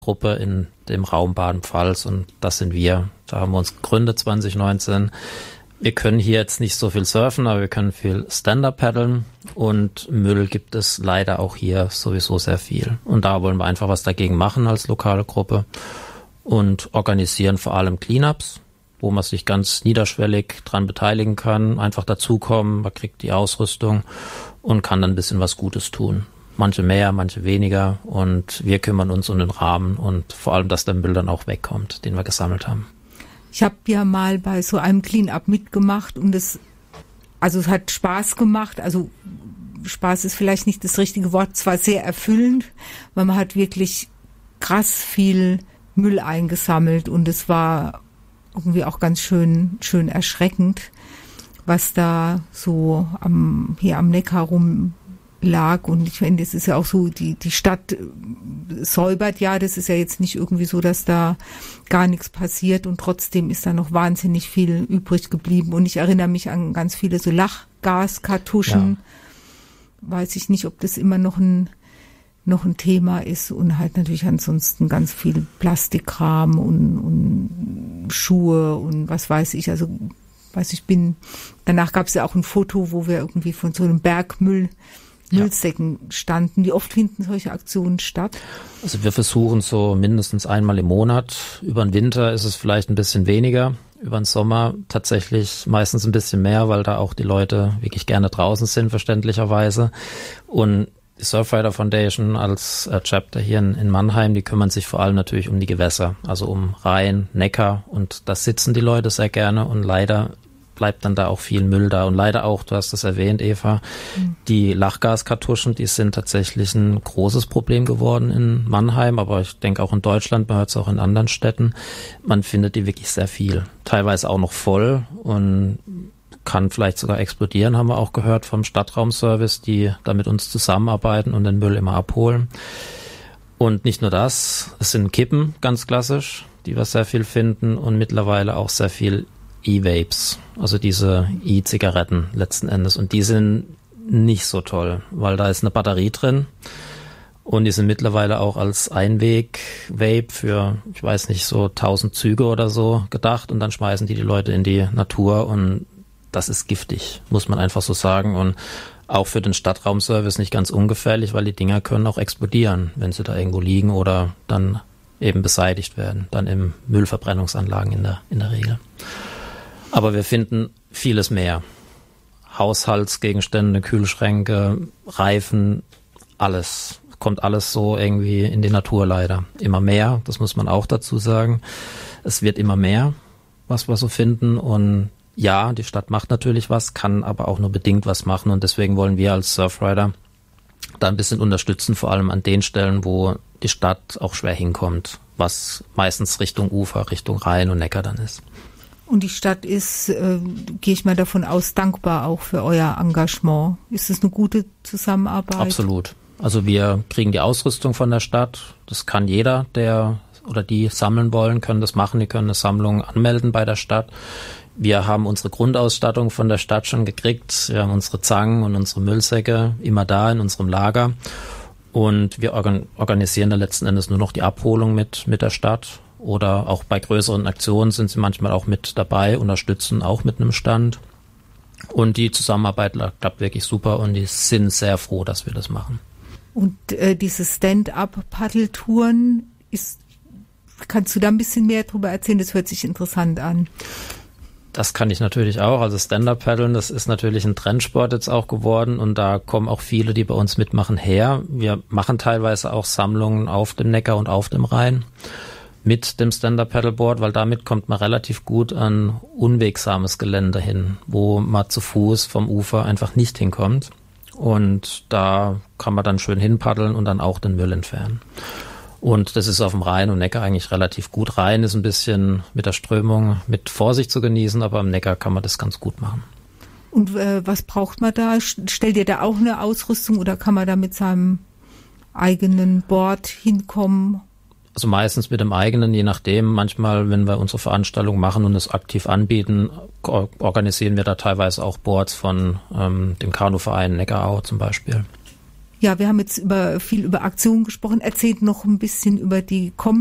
Gruppe in dem Raum Baden-Pfalz und das sind wir. Da haben wir uns gegründet 2019. Wir können hier jetzt nicht so viel surfen, aber wir können viel Stand-Up paddeln und Müll gibt es leider auch hier sowieso sehr viel. Und da wollen wir einfach was dagegen machen als lokale Gruppe und organisieren vor allem Cleanups, wo man sich ganz niederschwellig dran beteiligen kann, einfach dazukommen, man kriegt die Ausrüstung und kann dann ein bisschen was Gutes tun. Manche mehr, manche weniger und wir kümmern uns um den Rahmen und vor allem, dass der Müll dann auch wegkommt, den wir gesammelt haben. Ich habe ja mal bei so einem Clean-Up mitgemacht und es hat Spaß gemacht. Also Spaß ist vielleicht nicht das richtige Wort, es war sehr erfüllend, weil man hat wirklich krass viel Müll eingesammelt und es war irgendwie auch ganz schön erschreckend, was da so hier am Neckar rum lag. Und ich finde, es ist ja auch so, die Stadt säubert ja, das ist ja jetzt nicht irgendwie so, dass da gar nichts passiert und trotzdem ist da noch wahnsinnig viel übrig geblieben. Und ich erinnere mich an ganz viele so Lachgaskartuschen. Ja. Weiß ich nicht, ob das immer noch ein Thema ist und halt natürlich ansonsten ganz viel Plastikkram und Schuhe und was weiß ich. Also danach gab es ja auch ein Foto, wo wir irgendwie von so einem Berg Müllsäcken standen. Wie oft finden solche Aktionen statt? Also wir versuchen so mindestens einmal im Monat. Über den Winter ist es vielleicht ein bisschen weniger. Über den Sommer tatsächlich meistens ein bisschen mehr, weil da auch die Leute wirklich gerne draußen sind, verständlicherweise. Und die Surfrider Foundation als Chapter hier in Mannheim, die kümmern sich vor allem natürlich um die Gewässer, also um Rhein, Neckar und da sitzen die Leute sehr gerne und leider bleibt dann da auch viel Müll da und leider auch, du hast das erwähnt, Eva, die Lachgaskartuschen, die sind tatsächlich ein großes Problem geworden in Mannheim, aber ich denke auch in Deutschland, man hört es auch in anderen Städten, man findet die wirklich sehr viel, teilweise auch noch voll und kann vielleicht sogar explodieren, haben wir auch gehört vom Stadtraumservice, die da mit uns zusammenarbeiten und den Müll immer abholen. Und nicht nur das, es sind Kippen, ganz klassisch, die wir sehr viel finden und mittlerweile auch sehr viel E-Vapes, also diese E-Zigaretten letzten Endes. Und die sind nicht so toll, weil da ist eine Batterie drin und die sind mittlerweile auch als Einweg-Vape für, ich weiß nicht, so 1000 Züge oder so gedacht und dann schmeißen die Leute in die Natur und das ist giftig, muss man einfach so sagen und auch für den Stadtraumservice nicht ganz ungefährlich, weil die Dinger können auch explodieren, wenn sie da irgendwo liegen oder dann eben beseitigt werden, dann im Müllverbrennungsanlagen in der Regel. Aber wir finden vieles mehr. Haushaltsgegenstände, Kühlschränke, Reifen, alles. Kommt alles so irgendwie in die Natur leider. Immer mehr, das muss man auch dazu sagen. Es wird immer mehr, was wir so finden und ja, die Stadt macht natürlich was, kann aber auch nur bedingt was machen und deswegen wollen wir als Surfrider da ein bisschen unterstützen, vor allem an den Stellen, wo die Stadt auch schwer hinkommt, was meistens Richtung Ufer, Richtung Rhein und Neckar dann ist. Und die Stadt ist, gehe ich mal davon aus, dankbar auch für euer Engagement. Ist es eine gute Zusammenarbeit? Absolut. Also wir kriegen die Ausrüstung von der Stadt. Das kann jeder, der oder die sammeln wollen, können das machen. Die können eine Sammlung anmelden bei der Stadt. Wir haben unsere Grundausstattung von der Stadt schon gekriegt. Wir haben unsere Zangen und unsere Müllsäcke immer da in unserem Lager. Und wir organisieren da letzten Endes nur noch die Abholung mit der Stadt. Oder auch bei größeren Aktionen sind sie manchmal auch mit dabei, unterstützen auch mit einem Stand. Und die Zusammenarbeit klappt wirklich super und die sind sehr froh, dass wir das machen. Und diese Stand-up-Paddeltouren, kannst du da ein bisschen mehr drüber erzählen? Das hört sich interessant an. Das kann ich natürlich auch. Also Stand-Up-Paddeln, das ist natürlich ein Trendsport jetzt auch geworden und da kommen auch viele, die bei uns mitmachen, her. Wir machen teilweise auch Sammlungen auf dem Neckar und auf dem Rhein mit dem Stand-Up-Paddleboard, weil damit kommt man relativ gut an unwegsames Gelände hin, wo man zu Fuß vom Ufer einfach nicht hinkommt. Und da kann man dann schön hinpaddeln und dann auch den Müll entfernen. Und das ist auf dem Rhein und Neckar eigentlich relativ gut. Rhein ist ein bisschen mit der Strömung mit Vorsicht zu genießen, aber am Neckar kann man das ganz gut machen. Und was braucht man da? Stellt ihr da auch eine Ausrüstung oder kann man da mit seinem eigenen Board hinkommen? Also meistens mit dem eigenen, je nachdem. Manchmal, wenn wir unsere Veranstaltung machen und es aktiv anbieten, organisieren wir da teilweise auch Boards von dem Kanuverein Neckarau zum Beispiel. Ja, wir haben jetzt viel über Aktionen gesprochen. Erzählt noch ein bisschen über die kommende